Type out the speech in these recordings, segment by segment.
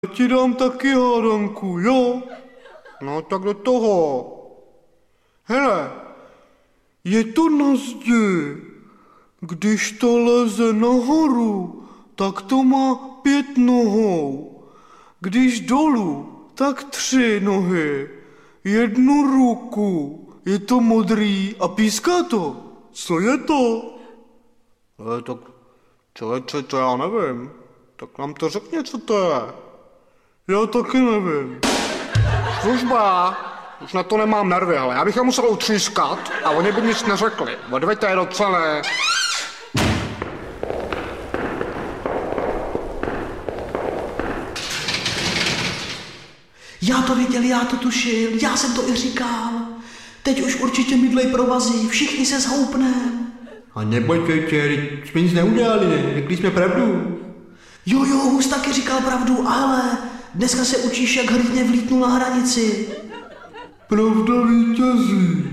Ti dám taky hádanku, jo? No tak do toho. Hele, je to na zdi. Když to leze nahoru, tak to má 5 nohou. Když dolů, tak 3 nohy. 1 ruku. Je to modrý a píská to. Co je to? Tak člověče, to já nevím. Tak nám to řekni, co to je. Já taky nevím. Služba. Už na to nemám nervy, ale já bych je musel utřískat a oni by nic neřekli. Odveďte je do celé. Já to věděl, já to tušil, já jsem to i říkal. Teď už určitě mydlej provazy, všichni se zhoupnem. A nebojte, jsme nic neudělali, ne? Řekli jsme pravdu. Jo, Hus taky říkal pravdu, ale dneska se učíš, jak hrdně vlítnu na hranici. Pravda vítězí.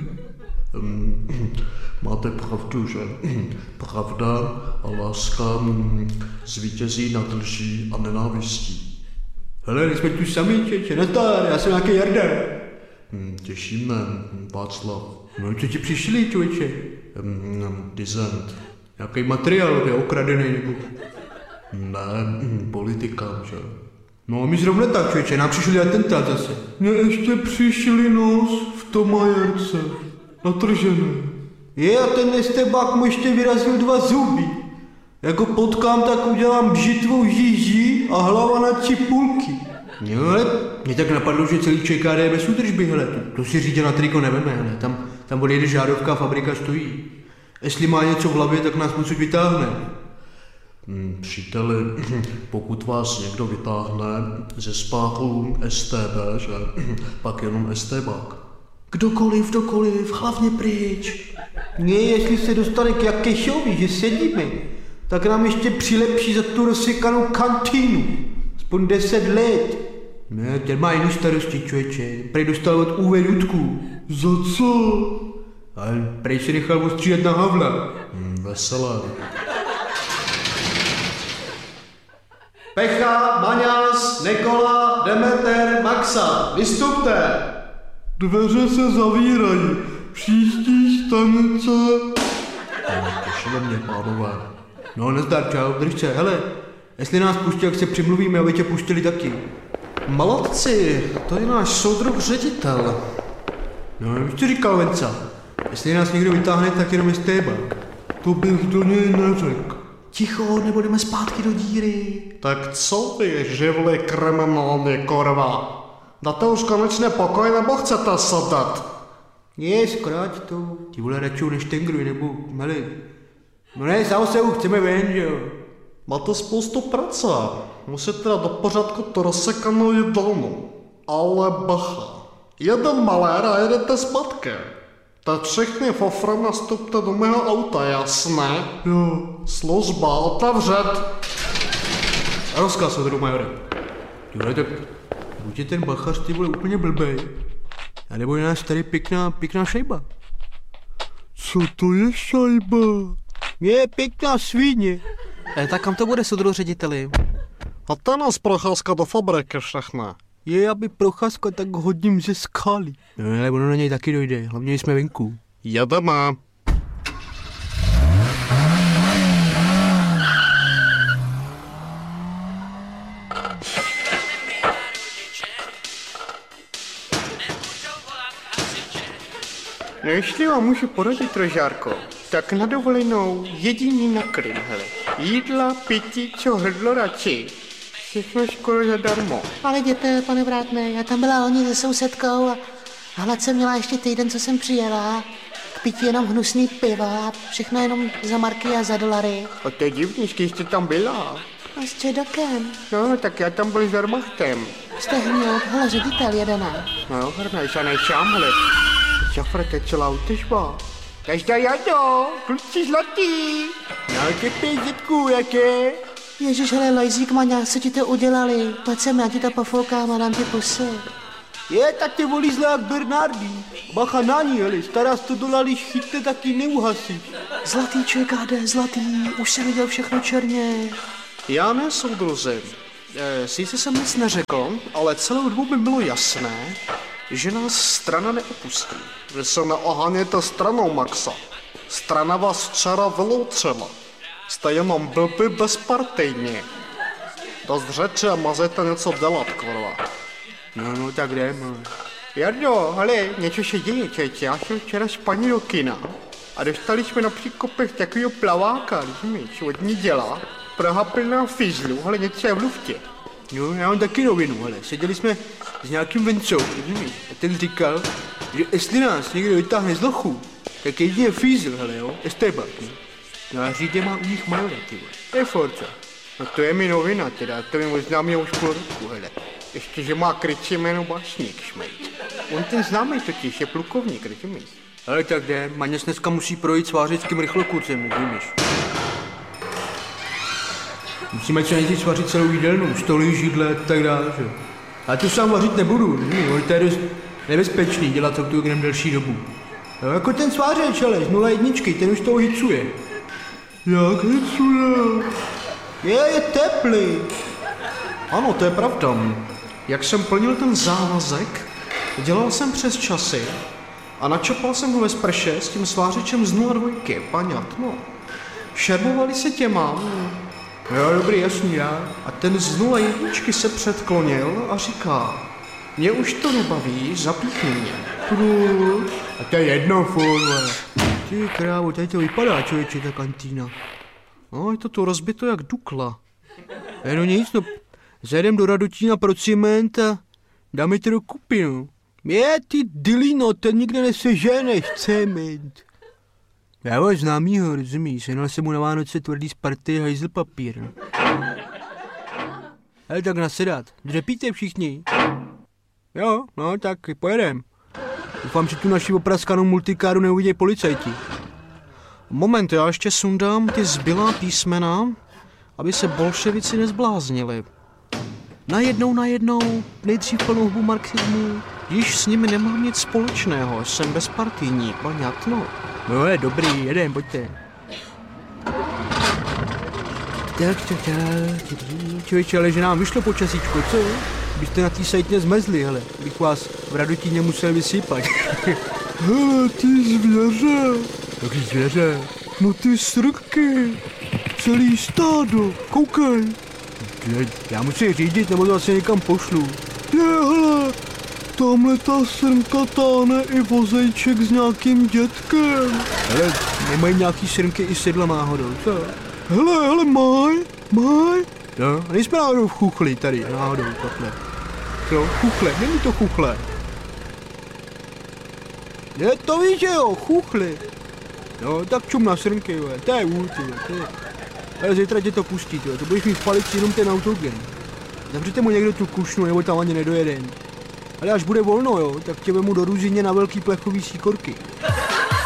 Máte pravdu, že? Pravda a láska zvítězí nad lží a nenávistí. Hele, jsme tu sami, čeče, nazdar, já jsem nějaký Jarda. Těšíme, Václav. No, co ti přišli, člověče? Dizent. Nějaký materiál, je okradený, nebo... Ne, politikám, že? No a my zrovna tak, člověče, nám přišli atentát zase. Mně ještě přišli nos v tom majerce. Natržený. Je, a ten estebák mu ještě vyrazil 2 zuby. Jak ho potkám, tak udělám bžitvou žíží a hlava na čipulky. No ale mě tak napadlo, že celý ČKD je bez údržby, hele. To si řídě na triko neveme, hele. Tam odjede žárovka a fabrika stojí. Jestli má něco v hlavě, tak nás odsud vytáhne. Příteli, pokud vás někdo vytáhne ze spáchu STB, že? Pak jenom STBák. Kdokoliv, hlavně pryč. Ne, jestli se dostane k Jakešovi, že sedíme, tak nám ještě přilepší za tu rozsekanou kantýnu. Aspoň 10 let. Ne, ten má jiný starosti, člověče. Prej dostal od UV Dudku. Za co? Ale prej se nechal ostřílet na Havla. Veselé. Pecha, Maňas, Nikola, Demeter, Maxa. Vystupte! Dveře se zavírají. Příští stanice... Těšilo mě, pánové. No, nezdar, čau, drž se, hele. Jestli nás pustí, jak se přimluvíme, aby tě pustili taky. Malovci, to je náš soudruh ředitel. No, už ti říkal Venca. Jestli nás někdo vytáhne, tak jenom je stébák. To bych do něj neřekl. Ticho, nebo jdeme zpátky do díry. Tak co vy, živli kriminální korva? Dáte už konečně pokoj, nebo chcete sedat? Je, zkráť to. Ti vole radši než tengruj, nebo meli. No ne, zase chceme ven, že jo. Máte spoustu práce. Musíte dát do pořádku to rozsekanou jídelnu. Ale bacha. Jeden malér a jedete zpátky. Tak všichni fofry nastupte do mého auta, jasné? Jo. Služba, otevřet. Rozkaz, soudruh majore. Jo, tak buď je ten bachař, ty vole, úplně blbej. A nebo je nás tady pěkná šejba. Co to je šejba? Je pěkná svíně. Tak kam to bude, soudruh řediteli? A to je nás procházka do fabriky všechna. Je, aby procházka, tak hodím ze skaly. No, ale ono na něj taky dojde, hlavně jsme venku. Jedeme. No jestli vám můžu poradit, Rožárko, tak na dovolenou jediný nakrym, hele. Jídla, pití, co hrdlo radši. Všechno skoro zadarmo. Ale jděte, pane vrátné, já tam byla loni se sousedkou a hlad jsem měla ještě týden, co jsem přijela. K pití jenom hnusný piva, všechno jenom za marky a za dolary. A to je divný, když jste tam byla. A s čedokem. No, tak já tam byl s Wehrmachtem. Jste hněd, hele, ředitel jedená. No, hrnej se nejšámhle. Šafr, to je celá útržba. Každá jado, kluci zlatý. No, ty pězitku, jaké? Ježiš, hele, Lojzík, Maňa, co ti to udělali? Pojď sem, já ti to pofoukám a dám ti pusy. Je, tak ty volí zle jak Bernardi. Bacha na ní, hele, stará 100 $, chytne, taky neuhasí. Zlatý ČKD, zlatý, už jsem viděl všechno černě. Já ne, soudruze. Sice jsem nic neřekl, ale celou dobu by bylo jasné, že nás strana neopustí. Vy se neohánějte stranou, Maxa. Strana vás včera vyloučila. Jste jenom blbý bezpartejní. Dost řeči a mazejte něco dělat, kurva. No, tak jdeme. Jardo, hele, něco se děje, čeče. Já jsem včera spaní do kina a dostali jsme na příkopech takového plaváka, rozumíš, od Neděla. Praha plná fízlu, hele, něco je v luftě. No, já mám taky novinu, hele, seděli jsme s nějakým Vencou, rozumíš, a ten říkal, že jestli nás někdo vytáhne z lochu, tak jedině fízl, hele, jo, estébak, ne? No a Řídě má u nich majore, ty vole. To je Forza. No to je mi novina, teda, to mi možná mě už půl roku, hele. Ještě, že má kryčí jméno Básník, šmejt. On ten známý totiž je plukovník, rozumíš? Ale tak jde, Maněs dneska musí projít svářickým rychlokurzem, rozumíš? Musíme co nejdřív vařit celou jídelnu, stoly, židle a tak dále, že? Já to sám vařit nebudu, to je dost nebezpečný dělat to tu delší dobu. No, jako ten svářeč, ale z 0,1, ten už toho hicuje. Jak hicuje? Je teplý. Ano, to je pravda. Jak jsem plnil ten závazek, dělal jsem přes časy a načapal jsem ho ve sprše s tím svářečem z 0,2, paňat, no. Šermovali se těma. Jo, dobrý, jasný, já. A ten z 0,1 se předklonil a říká, mě už to nebaví, zapíchni mě. Proč? A to je jedno, furt. Ty krávo, tady to vypadá, člověče, ta kantýna. No, je to tu rozbito jak Dukla. No nic, no, zajdem do Radotína pro ciment a dáme to do kupinu. Ty dilino, ten nikde neseženeš, cement. Já ho známýho, rozumíš, senal jsem mu na Vánoce tvrdý z party hajzl papír. No. Hele, tak nasedat, dřepíte všichni. Jo, no, tak pojedem. Doufám, že tu naši opraskanou multikáru neuvidějí policajti. Moment, já ještě sundám ty zbylá písmena, aby se bolševici nezbláznili. Najednou, nejdřív plnou hubu marxismu, již s nimi nemám nic společného, jsem bezpartijní, paňatno. No je dobrý, jedem, pojďte. Tak, člověče, ale že nám vyšlo počasíčko, co? Byste na té sajtně zmezli, hele, bych vás v Radotíně musel vysypat. Hele, ty zvěře. Jaký zvěře? No ty srky, celý stádo, koukej. Já musím řídit, nebo to asi někam pošlu. Hele, tamhle ta srnka táhne i vozejček s nějakým dětkem. Hele, nemají nějaký srnky i sedla náhodou, co? Hele, maj. No, a nejsme náhodou v chuchli tady, náhodou, takhle. Co, chuchle, není to chuchle. Je to víš, že jo, chuchli. No, tak čum na srnky, jo, to je Ale zítra tě to pustí, to budeš mít v palici jenom ten autogen. Zavřete mu někdo tu kušnu, nebo tam ani nedojeden. Ale až bude volno, jo, tak tě vemu do Ruzině na velký plechový síkorky.